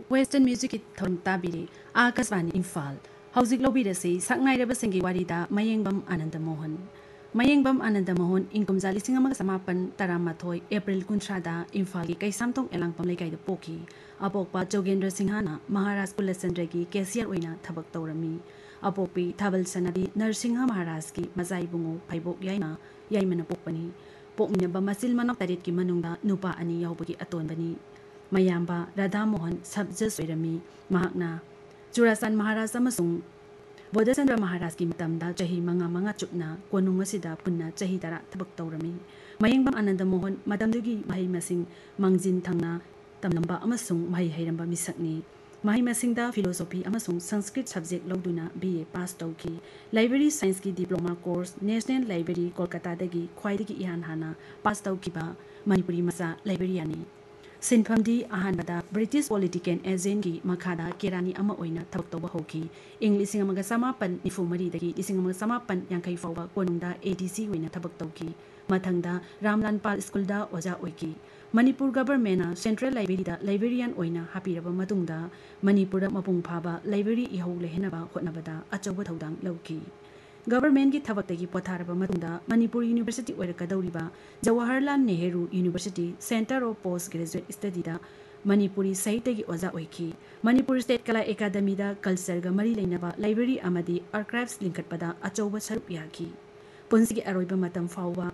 Western Music thon tabiri Akasvani Imphal Hauzik lobirasi saknairaba singi warida Mayengbam Ananda Mohan Mayengbam Ananda Mohan inkumzali singamaga samapan taramathoy April kuntrada Imphal gi kaisamtong elangpam lekai da poki apokpa Jogendra Singhana Maharaj Kulasandragi Kesiar oina thabak tawrami apokpi Thabal Sanadi Narsingha Maharaj ki mazai bungo phaibok yaina yaimana pokpani pokminaba masil manok tarit ki manungda nupa ani yawbagi atonbani Mayamba Radha Mohan Sabjas Oirami Mahakna Jurasan Maharaj amasung Bodhasandra Maharaj ki matamda chahi manga chupna konung asida punna chahi tara thabak tawrami Mayengbam Ananda Mohan madamdugi mahai masing mangjin thangna tamlamba amasung mahai hairamba misakni mahai masingda philosophy amasung Sanskrit subject lawduna BA pass tawki Library Science ki diploma course National Library Kolkata dagi khwaidagi ihan hana pass tawkiba Manipuri masa librariani Sinphamdi ahanbada British Politician Agent ki makhada Kerani ama oina thabak tawba hoki English amaga samapan nifumari dagi amaga samapan yankai fawba konungda ADC oina thabak tawki mathangda Ramlanpal School da oja oiki Manipur government na Central Library da librarian oina hapiraba matungda Manipur da mapung phaba library ihau lehenaba hotnabada achawba thodang lawki Government ki thabak tagi potharaba matungda Manipur University oirakadauriba Jawaharlal Nehru University Center of Postgraduate Study da Manipuri Sahitya ki oja oiki Manipur State Kala Academy da culture ga mari leinaba library amadi archives linkatpada achawba sarup yaki punsi ki aroiba matam fawba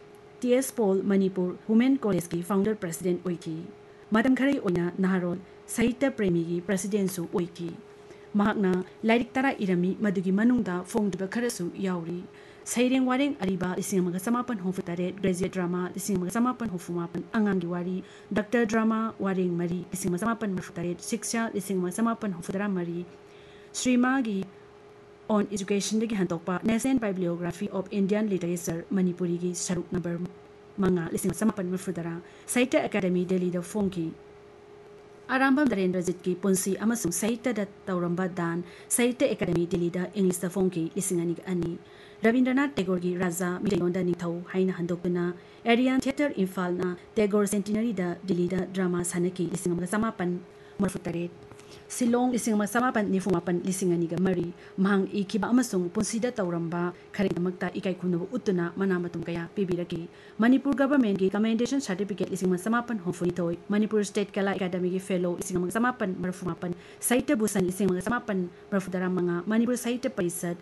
TS Paul Manipur Women College ki founder president oiki madam khari oina naharol Sahitya Premi ki president su oiki Mahakna Lairik Tara Irami Madugi Manungda Fongduba Karasu Yauri Saireng Wareng Ariba Isingamaga Samapan Hofutaret Graduate Drama Isingamaga Samapan Hofumapan Angangi Wari Doctor Drama Wareng Mari Isingamaga Samapan Mafutaret Shiksha Isingamaga Samapan Hofutara Mari Srimagi on Education Dagi Hantokpa National Bibliography of Indian Literature Manipuri gi Saruk number Manga Isingamaga Samapan Mafutara Sahitya Academy Delhi da Fongki Arambam Darendra Jitki Punsi Amasung Sahitya da Tauramba Dan Sahitya Academy Delhi da English da Fongki Lisingani ani Rabindranath Tagore gi Raja Milayonda Nithau Haina Handokuna Arian Theatre Imphal na Tagore Centenary da Delhi da Drama Sanaki Lisingamaga Samapan Marfutaret Silong Lisingamaga Samapan Nifumapan Lisingani ga Mari Mahang Ikiba Amasung Punsida Tauramba Kharindamakta Ikai Kunabu Utuna Manamatum Kaya Pibiraki Manipur Government gi Commendation Certificate Lisingamaga Samapan Honfuritoy Manipur State Kala Academy gi Fellow Lisingamaga Samapan Marfumapan Sahitya Bhusan Lisingamaga Samapan Marfudara Manga Manipur Sahitya Parishad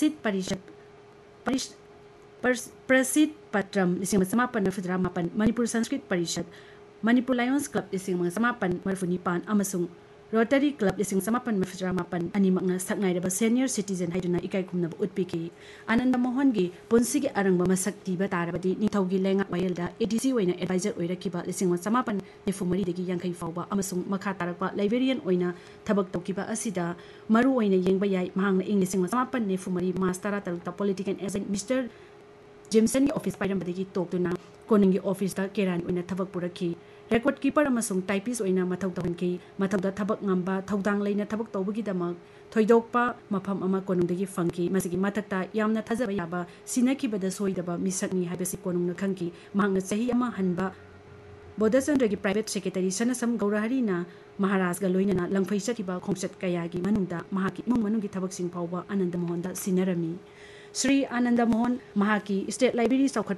Prasid Patram Lisingamaga Samapan Marfudara Mapan Manipur Sanskrit Parishad Manipur Lions Club Lisingamaga Samapan Marfunipan Amasung Rotary Club Lising Samapan Mafra Mapan Animak na saknairaba senior citizen haiduna ikai kumnaba utpiki Ananda Mohan gi punsi gi arangba masakti ba tarabadi nithaugi lenga wayalda ADC oina advisor oirakiba Lising Samapan Nefumari dagi yankai fawba amasung makha tarakpa librarian oina thabak tawkiba asida maru oina yengba yai mahangna ing Lising Samapan Nefumari mastera tarukta political agent Mr. Jameson gi office pairam badagi toktuna konungi office da keran oina thabak puraki Record keeper amasung typist oina mathau tawhanki mathauda thabak ngamba thaudang leina thabak tawbagi damak thoidokpa mafam ama konungdagi fangki masigi mathakta yamna thajaba yaba sinakibada soidaba misakni haibasi konungna khangki mahangna chahi ama hanba Bodhasandra gi private secretary Sanasam Gaurahari na Maharaj ga loinana langfai chatiba khongchat kayagi manungda mahaki mung manungi thabak sing phawba Ananda Mohan da sinarami Sri Ananda Mohan Mahaki State Library Saukhat